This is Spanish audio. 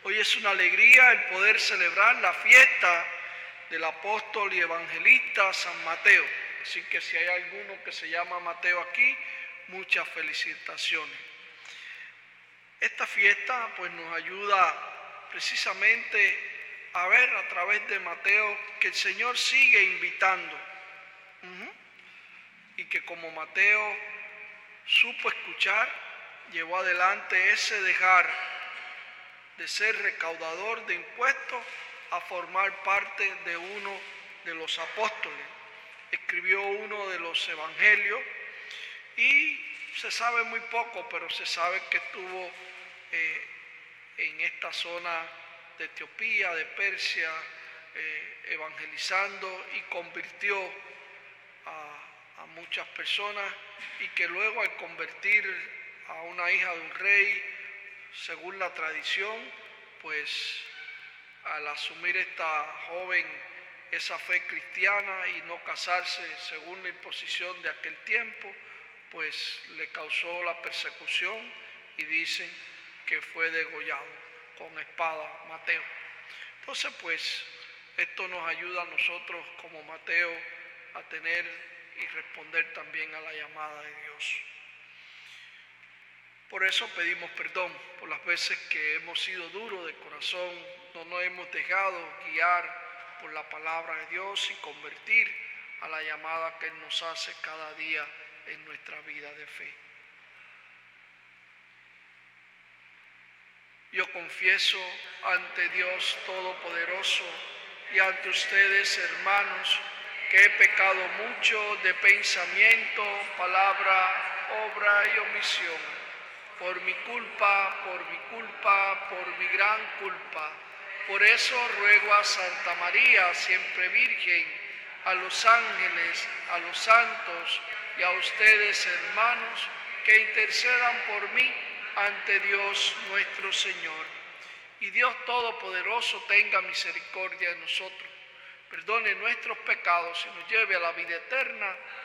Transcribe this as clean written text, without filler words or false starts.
Hoy es una alegría el poder celebrar la fiesta del apóstol y evangelista San Mateo. Así que si hay alguno que se llama Mateo aquí, muchas felicitaciones. Esta fiesta pues nos ayuda precisamente a ver a través de Mateo que el Señor sigue invitando. Y que como Mateo supo escuchar, llevó adelante ese dejar de ser recaudador de impuestos a formar parte de uno de los apóstoles. Escribió uno de los evangelios y se sabe muy poco, pero se sabe que estuvo en esta zona de Etiopía, de Persia, evangelizando y convirtió a muchas personas, y que luego al convertir a una hija de un rey, según la tradición, pues al asumir esta joven esa fe cristiana y no casarse según la imposición de aquel tiempo, pues le causó la persecución y dicen que fue degollado con espada Mateo. Entonces pues esto nos ayuda a nosotros como Mateo a tener y responder también a la llamada de Dios. Por eso pedimos perdón por las veces que hemos sido duros de corazón, no nos hemos dejado guiar por la palabra de Dios y convertir a la llamada que Él nos hace cada día en nuestra vida de fe. Yo confieso ante Dios Todopoderoso y ante ustedes, hermanos, que he pecado mucho de pensamiento, palabra, obra y omisión. Por mi culpa, por mi gran culpa. Por eso ruego a Santa María, siempre Virgen, a los ángeles, a los santos y a ustedes, hermanos, que intercedan por mí ante Dios nuestro Señor. Y Dios Todopoderoso tenga misericordia de nosotros, perdone nuestros pecados y nos lleve a la vida eterna.